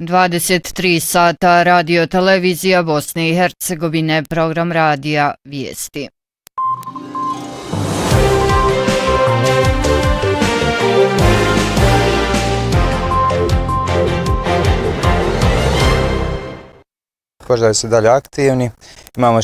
23 sata radio televizija Bosne i Hercegovine, program radija Vijesti. Požari su dalje aktivni, imamo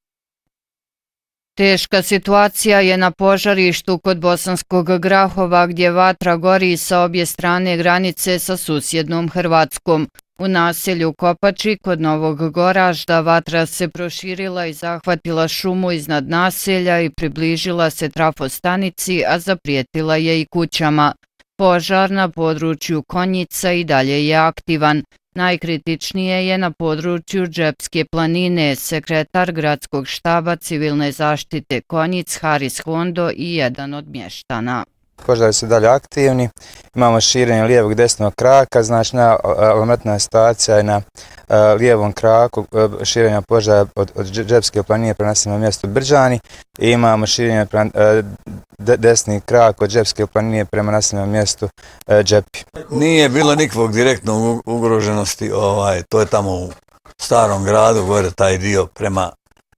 Teška situacija je na požarištu kod Bosanskog Grahova gdje vatra gori sa obje strane granice sa susjednom Hrvatskom. U naselju Kopači kod Novog Goražda vatra se proširila i zahvatila šumu iznad naselja i približila se trafostanici, a zaprijetila je i kućama. Požar na području Konjica i dalje je aktivan. Najkritičnije je na području Džepske planine, sekretar gradskog štaba civilne zaštite Konjic Haris Hondo i jedan od mještana. Požari su dalje aktivni, imamo širenje lijevog desnog kraka, znači alarmantna situacija je na lijevom kraku širenja požara od Džepske planine prema naseljenom mjestu Brđani i imamo širenje desni krak od Džepske planine prema naseljenom mjestu Džepi. Nije bilo nikakvog direktnog ugroženosti, to je tamo u starom gradu, gore taj dio prema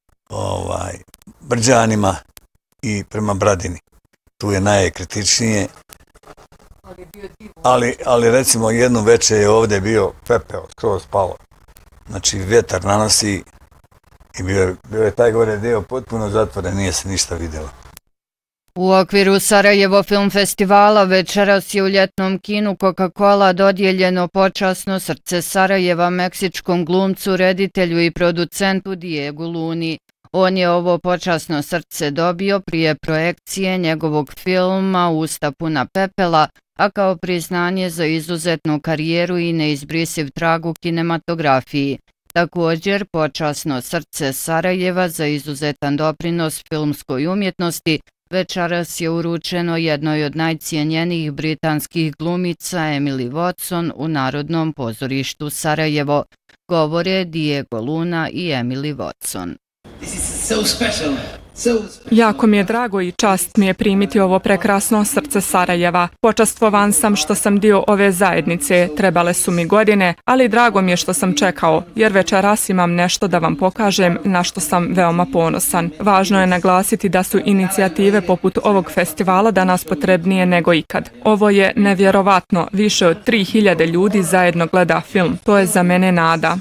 Brđanima i prema Bradini. Tu je najkritičnije, ali recimo jednu večer je ovdje bio pepeo, skroz palo. Znači vjetar nanosi i bio je taj gore dio potpuno zatvoren, nije se ništa vidjelo. U okviru Sarajevo film festivala večeras je u ljetnom kinu Coca-Cola dodijeljeno počasno srce Sarajeva meksičkom glumcu, reditelju i producentu Diegu Luni. On je ovo počasno srce dobio prije projekcije njegovog filma Usta puna pepela, a kao priznanje za izuzetnu karijeru i neizbrisiv trag u kinematografiji. Također, počasno srce Sarajeva za izuzetan doprinos filmskoj umjetnosti večeras je uručeno jednoj od najcijenjenijih britanskih glumica Emily Watson u Narodnom pozorištu Sarajevo. Govore Diego Luna i Emily Watson. Jako mi je drago i čast mi je primiti ovo prekrasno srce Sarajeva. Počastvovan sam što sam dio ove zajednice, trebale su mi godine, ali drago mi je što sam čekao, jer večeras imam nešto da vam pokažem na što sam veoma ponosan. Važno je naglasiti da su inicijative poput ovog festivala danas potrebnije nego ikad. Ovo je nevjerovatno, više od 3000 ljudi zajedno gleda film. To je za mene nada.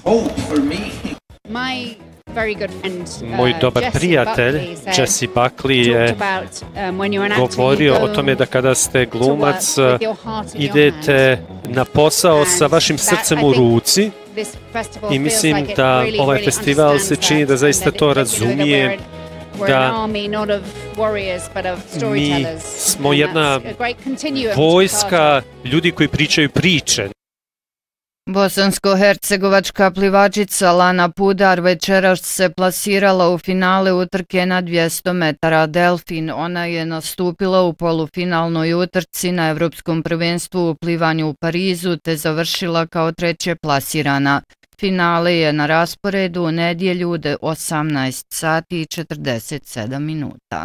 Moj dobar prijatelj Jesse Buckley je govorio o tome da kada ste glumac idete na posao sa vašim srcem u ruci i mislim da ovaj festival se čini da zaista to razumije, da mi smo jedna vojska ljudi koji pričaju priče. Bosansko-hercegovačka plivačica Lana Pudar večeras se plasirala u finale utrke na 200 metara delfin. Ona je nastupila u polufinalnoj utrci na Evropskom prvenstvu u plivanju u Parizu te završila kao treće plasirana. Finale je na rasporedu u nedjelju u 18 sati i 47 minuta.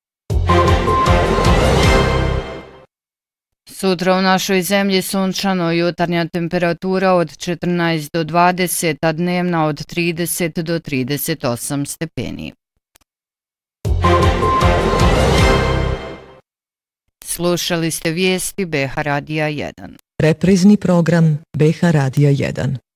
Sutra u našoj zemlji sunčano, jutarnja temperatura od 14 do 20, a dnevna od 30 do 38 stepeni. Slušali ste vijesti BH Radija 1. Reprizni program BH Radija 1.